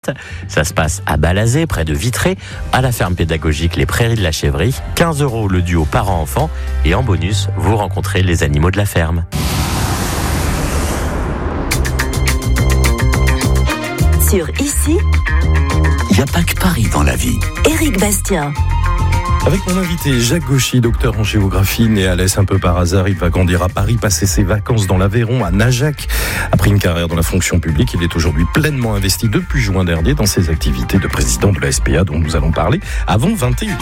Ça se passe à Balazé, près de Vitré, à la ferme pédagogique Les Prairies de la Chèvrerie. 15 € le duo parents-enfants et en bonus, vous rencontrez les animaux de la ferme. Sur Ici, il n'y a pas que Paris dans la vie. Éric Bastien. Avec mon invité Jacques Gauchy, docteur en géographie, né à Alès un peu par hasard, il va grandir à Paris, passer ses vacances dans l'Aveyron, à Najac. Après une carrière dans la fonction publique, il est aujourd'hui pleinement investi depuis juin dernier dans ses activités de président de la SPA dont nous allons parler avant 21h.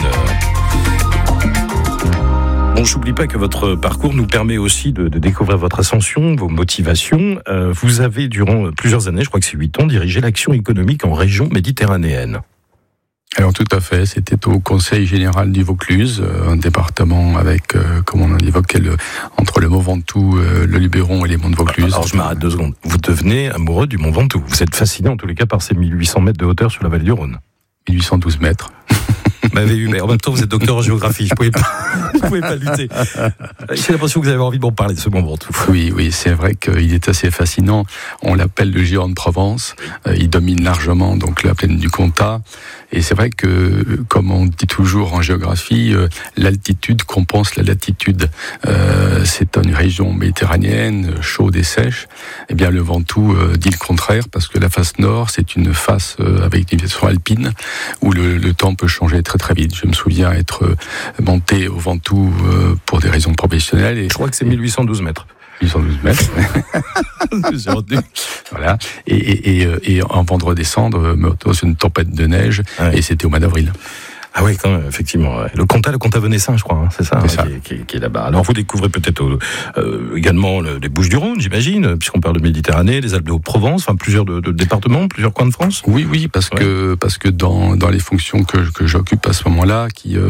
Bon, j'oublie pas que votre parcours nous permet aussi de découvrir votre ascension, vos motivations. Vous avez, durant plusieurs années, je crois que c'est 8 ans, dirigé l'action économique en région méditerranéenne. Alors tout à fait, c'était au Conseil général du Vaucluse, un département avec, comme on évoquait, entre le Mont Ventoux, le Luberon et les monts de Vaucluse. Alors je m'arrête 2 secondes. Vous devenez amoureux du Mont Ventoux. Vous êtes fasciné en tous les cas par ces 1800 mètres de hauteur sur la vallée du Rhône. 1812 mètres. Mais en même temps, vous êtes docteur en géographie, je pouvais pas lutter. J'ai l'impression que vous avez envie de m'en parler de ce Mont Ventoux. Oui, c'est vrai qu'il est assez fascinant. On l'appelle le géant de Provence. Il domine largement donc la plaine du Comtat. Et c'est vrai que, comme on dit toujours en géographie, l'altitude compense la latitude. C'est une région méditerranéenne, chaude et sèche. Eh bien, le Ventoux dit le contraire, parce que la face nord, c'est une face avec une végétation alpine, où le temps peut changer très vite. Je me souviens être monté au Ventoux pour des raisons professionnelles. Et je crois que c'est 1812 mètres. 1812 mètres. J'ai retenu. Voilà. Et en vent de redescendre, dans une tempête de neige, ouais. Et c'était au mois d'avril. Ah oui, quand même, effectivement. Ouais. Le Comtat venessin, je crois, hein, c'est ça, qui est là-bas. Alors vous découvrez peut-être également les Bouches-du-Rhône, j'imagine, puisqu'on parle de Méditerranée, les Alpes de Haute-Provence, enfin plusieurs de départements, plusieurs coins de France. Oui, parce que dans les fonctions que j'occupe à ce moment-là,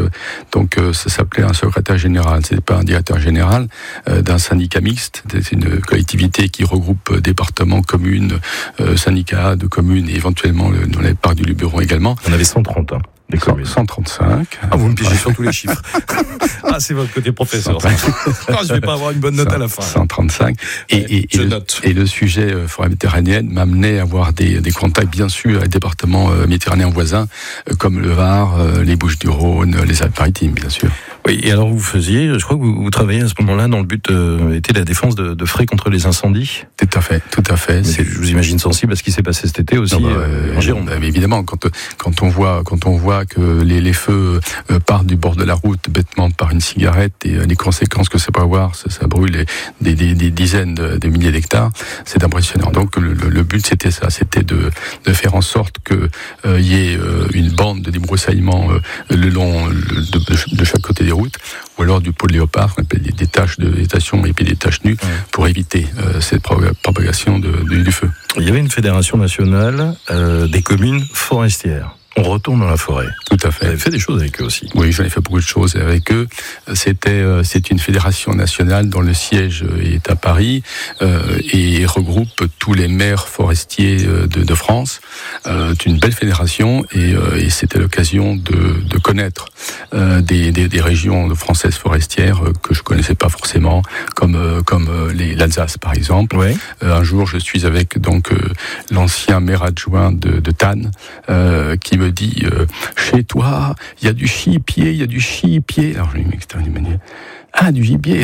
ça s'appelait un secrétaire général, c'est pas un directeur général d'un syndicat mixte, c'est une collectivité qui regroupe départements, communes, syndicats de communes et éventuellement dans les parcs du Luberon également. On avait 130 ans. 135. Ah, vous me piégez sur tous les chiffres. Ah, c'est votre côté professeur. Je vais pas avoir une bonne note à la fin. 135. Et le sujet forêt méditerranéenne m'a amené à avoir des contacts, bien sûr, avec des départements méditerranéens voisins, comme le Var, les Bouches-du-Rhône, les Alpes-Maritimes, bien sûr. Oui, et alors je crois que vous travaillez à ce moment-là dans le but était la défense de frais contre les incendies. Tout à fait. Je vous imagine sensible à ce qui s'est passé cet été aussi en Gironde. Évidemment, quand on voit que les feux partent du bord de la route bêtement par une cigarette et les conséquences que ça peut avoir, ça brûle des dizaines de milliers d'hectares, c'est impressionnant. Donc le but c'était ça, c'était de faire en sorte que y ait une bande de débroussaillement le long de chaque côté des routes, ou alors du pot de léopard, on appelle des taches de végétation et puis des taches nues, pour éviter cette propagation du feu. Il y avait une fédération nationale des communes forestières. On retourne dans la forêt. Tout à fait. Vous avez fait des choses avec eux aussi. Oui, j'en ai fait beaucoup de choses avec eux. C'est une fédération nationale dont le siège est à Paris et regroupe tous les maires forestiers de France. C'est une belle fédération et c'était l'occasion de connaître des régions françaises forestières que je connaissais pas forcément, comme l'Alsace par exemple. Ouais. Un jour, je suis avec l'ancien maire adjoint de Tannes qui me dit chez toi il y a du chipier. Alors je lui dis extérieur, du gibier.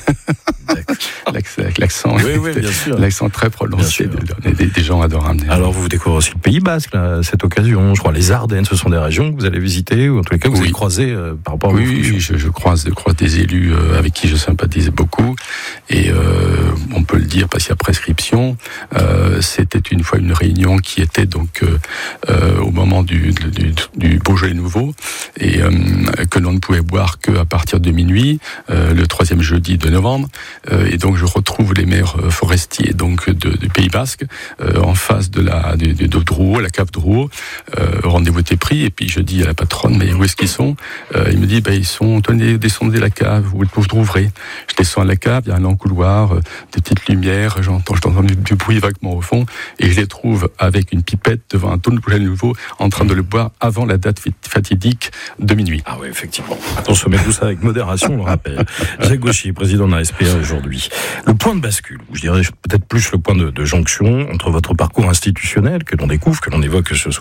L'accent, oui, bien sûr. L'accent très prononcé des gens adorables. Alors vous découvrez aussi le Pays Basque là, à cette occasion. Je crois les Ardennes, ce sont des régions que vous allez visiter ou en tous les cas que vous avez croisé par rapport à vos fonctions. Oui, je croise des élus avec qui je sympathise beaucoup et on peut le dire parce qu'il y a prescription. C'était une fois une réunion qui était au moment du Beaujolais nouveau et que l'on ne pouvait boire qu'à partir de minuit, le 3e jeudi de novembre. Et donc je retrouve les maires forestiers du Pays Basque en face de Drouot, la cave Drouot. Rendez-vous était pris et puis je dis à la patronne mais où est-ce qu'ils sont? Il me dit ils sont, descendez la cave, vous trouverez. Je descends à la cave, il y a un long couloir, des petites lumières, j'entends du bruit vaguement au fond et je les trouve avec une pipette devant un tonneau de Beaujolais nouveau en train de le boire avant la date fatidique de minuit. Ah oui, effectivement. Consommez tout ça avec modération, on le rappelle. Jacques Gauchy, président de la SPA aujourd'hui. Le point de bascule, ou je dirais peut-être plus le point de jonction entre votre parcours institutionnel que l'on découvre, que l'on évoque ce soir,